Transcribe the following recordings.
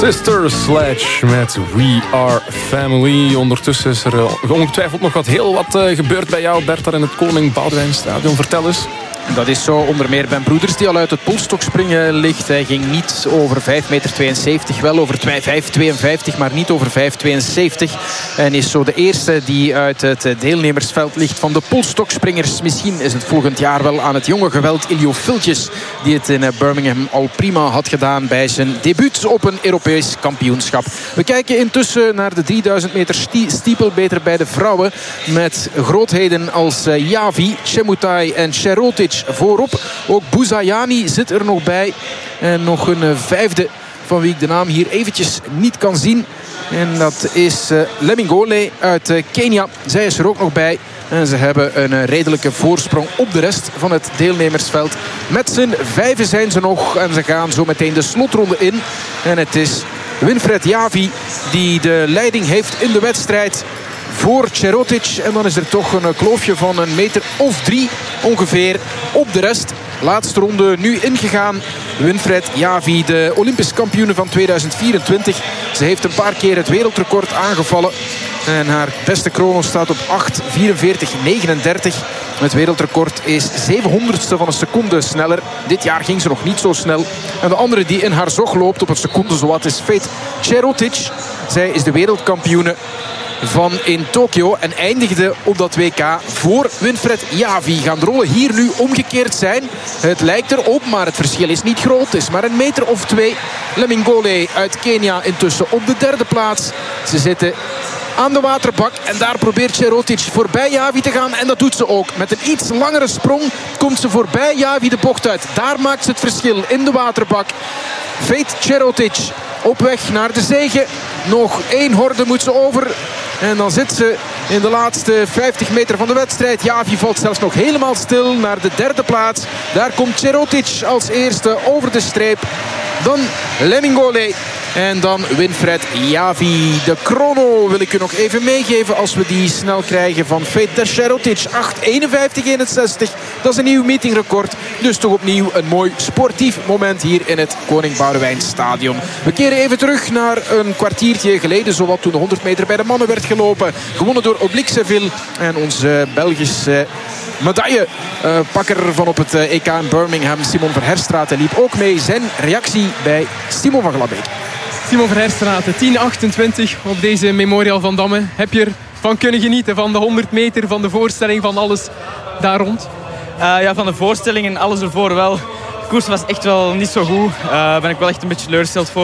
Sister Sledge met We Are Family. Ondertussen is er ongetwijfeld nog heel wat gebeurd bij jou, Bert, daar in het Koning Boudewijnstadion. Vertel eens. Dat is zo onder meer Ben Broeders die al uit het polstokspringen ligt. Hij ging niet over 5,72 meter, wel over 5,52, maar niet over 5,72. En is zo de eerste die uit het deelnemersveld ligt van de polstokspringers. Misschien is het volgend jaar wel aan het jonge geweld Iljo Filtjes, die het in Birmingham al prima had gedaan bij zijn debuut op een Europees kampioenschap. We kijken intussen naar de 3000 meter steeple bij de vrouwen. Met grootheden als Yavi, Chemutai en Cherotic voorop. Ook Bouzayani zit er nog bij. En nog een vijfde van wie ik de naam hier eventjes niet kan zien. En dat is Lemingole uit Kenia. Zij is er ook nog bij. En ze hebben een redelijke voorsprong op de rest van het deelnemersveld. Met z'n vijven zijn ze nog. En ze gaan zo meteen de slotronde in. En het is Winfred Yavi die de leiding heeft in de wedstrijd voor Cherotic. En dan is er toch een kloofje van een meter of 3 ongeveer op de rest. Laatste ronde nu ingegaan. Winfred Yavi, de Olympisch kampioene van 2024. Ze heeft een paar keer het wereldrecord aangevallen. En haar beste chrono staat op 8:44:39. Het wereldrecord is 700ste van een seconde sneller. Dit jaar ging ze nog niet zo snel. En de andere die in haar zog loopt op een seconde zowat is Faith Cherotic. Zij is de wereldkampioene van in Tokio en eindigde op dat WK voor Winfred Yavi. Gaan de rollen hier nu omgekeerd zijn? Het lijkt erop, maar het verschil is niet groot. Het is maar een meter of 2. Lemingole uit Kenia intussen op de derde plaats. Ze zitten aan de waterbak en daar probeert Cherotic voorbij Yavi te gaan. En dat doet ze ook. Met een iets langere sprong komt ze voorbij Yavi de bocht uit. Daar maakt ze het verschil in de waterbak. Faith Cherotic op weg naar de zege. Nog 1 horde moet ze over. En dan zit ze in de laatste 50 meter van de wedstrijd. Yavi valt zelfs nog helemaal stil naar de derde plaats. Daar komt Cherotic als eerste over de streep. Dan Lemingole. En dan Winfred Yavi. De chrono wil ik u nog even meegeven als we die snel krijgen van Faith Cherotic. 8:51:61. Dat is een nieuw meetingrecord. Dus toch opnieuw een mooi sportief moment hier in het Koning Boudewijnstadion. We keren even terug naar een kwartiertje geleden. Zowat toen de 100 meter bij de mannen werd gelopen. Gewonnen door Oblique Seville. En onze Belgische medaillepakker van op het EK in Birmingham, Simon Verherstraeten, liep ook mee. Zijn reactie bij Simon van Glabbeek. Simon Verherstraeten, 10:28 op deze Memorial van Damme. Heb je ervan kunnen genieten? Van de 100 meter, van de voorstelling, van alles daar rond? Ja, van de voorstelling en alles ervoor wel. De koers was echt wel niet zo goed. Daar ben ik wel echt een beetje teleurgesteld voor.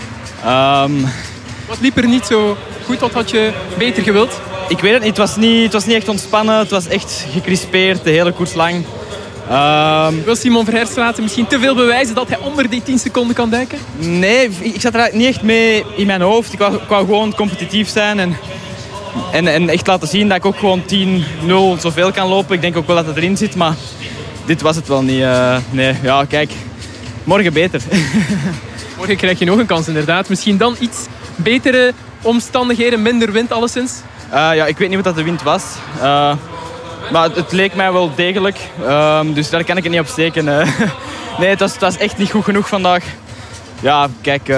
Wat liep er niet zo goed? Wat had je beter gewild? Ik weet het niet. Het was niet echt ontspannen. Het was echt gecrispeerd de hele koers lang. Wil Simon Verherstraeten misschien te veel bewijzen dat hij onder die 10 seconden kan duiken? Nee, ik zat er niet echt mee in mijn hoofd. Ik wou gewoon competitief zijn en echt laten zien dat ik ook gewoon 10:0 zoveel kan lopen. Ik denk ook wel dat het erin zit, maar dit was het wel niet. Nee, ja, kijk. Morgen beter. Morgen krijg je nog een kans inderdaad. Misschien dan iets betere omstandigheden, minder wind alleszins? Ja, ik weet niet wat dat de wind was. Maar het leek mij wel degelijk. Dus daar kan ik het niet op steken. Nee, het was echt niet goed genoeg vandaag. Ja, kijk,